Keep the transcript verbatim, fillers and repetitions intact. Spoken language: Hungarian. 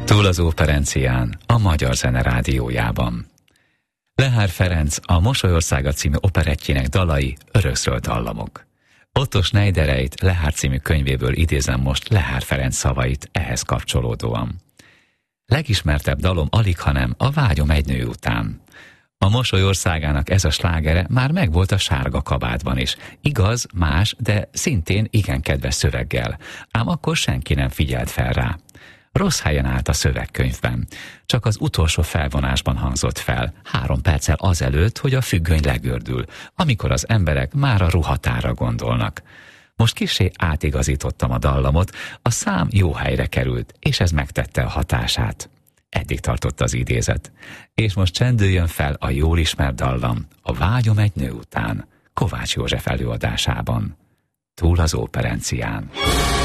Túl az Óperencián, a Magyar Zene Rádiójában. Lehár Ferenc a Mosolyországa című operettjének dalai örökzöld dallamok. Otto Schneidereit Lehár című könyvéből idézem most Lehár Ferenc szavait ehhez kapcsolódóan. Legismertebb dalom alighanem a Vágyom egy nő után. A Mosolyországának ez a slágere már megvolt a Sárga kabátban is. Igaz, más, de szintén igen kedves szöveggel. Ám akkor senki nem figyelt fel rá. Rossz helyen állt a szövegkönyvben. Csak az utolsó felvonásban hangzott fel, három perccel azelőtt, hogy a függöny legördül, amikor az emberek már a ruhatára gondolnak. Most kissé átigazítottam a dallamot, a szám jó helyre került, és ez megtette a hatását. Eddig tartott az idézet. És most csendüljön fel a jól ismert dallam, a Vágyom egy nő után, Kovács József előadásában. Túl az Óperencián.